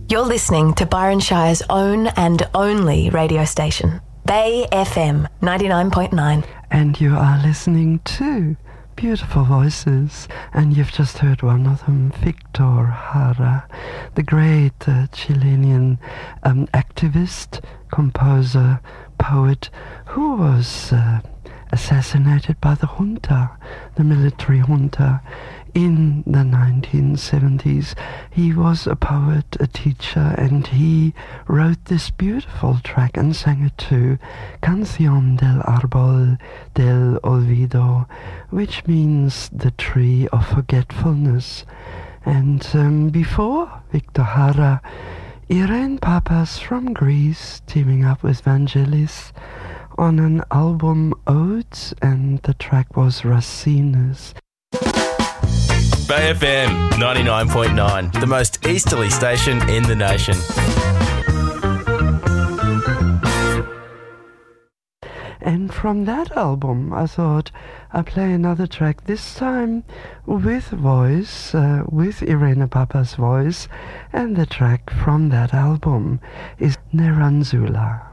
You're listening to Byron Shire's own and only radio station, Bay FM 99.9. And you are listening to beautiful voices, and you've just heard one of them, Victor Jara, the great Chilean activist, composer, poet, who was assassinated by the junta, the military junta, in the 1970s. He was a poet, a teacher, and he wrote this beautiful track and sang it too, Canción del Árbol del Olvido, which means the tree of forgetfulness. And before Victor Jara, Irene Papas from Greece teaming up with Vangelis on an album Odes, and the track was Racines. Bay FM 99.9, the most easterly station in the nation. And from that album, I thought I'd play another track, this time with voice, with Irene Papa's voice, and the track from that album is Neranzula.